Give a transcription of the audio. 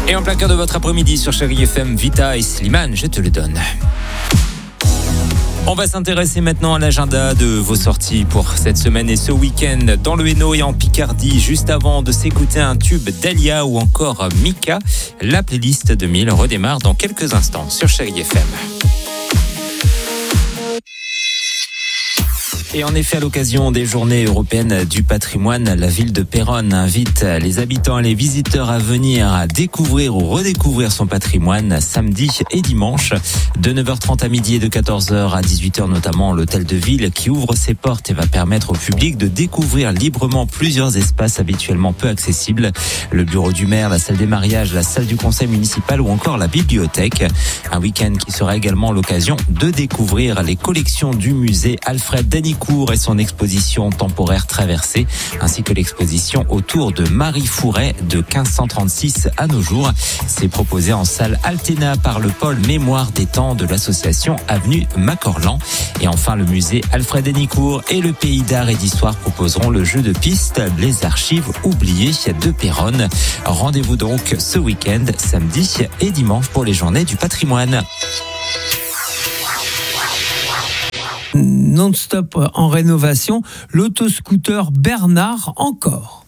Et en plein cœur de votre après-midi sur Chérie FM, Vita et Slimane, je te le donne. On va s'intéresser maintenant à l'agenda de vos sorties pour cette semaine et ce week-end dans le Hainaut et en Picardie. Juste avant de s'écouter un tube d'Alia ou encore Mika, la playlist 2000 redémarre dans quelques instants sur Chérie FM. Et en effet, à l'occasion des Journées européennes du patrimoine, la ville de Péronne invite les habitants et les visiteurs à venir à découvrir ou redécouvrir son patrimoine samedi et dimanche de 9h30 à midi et de 14h à 18h notamment. L'hôtel de ville qui ouvre ses portes et va permettre au public de découvrir librement plusieurs espaces habituellement peu accessibles. Le bureau du maire, la salle des mariages, la salle du conseil municipal ou encore la bibliothèque. Un week-end qui sera également l'occasion de découvrir les collections du musée Alfred Danicourt et son exposition temporaire traversée, ainsi que l'exposition autour de Marie Fouret de 1536 à nos jours. C'est proposé en salle Altena par le pôle Mémoire des temps de l'association Avenue Macorlan. Et enfin, le musée Alfred Danicourt et le Pays d'art et d'histoire proposeront le jeu de piste Les archives oubliées de Péronne. Rendez-vous donc ce week-end, samedi et dimanche pour les Journées du patrimoine. Non-stop en rénovation, l'autoscooter Bernard encore.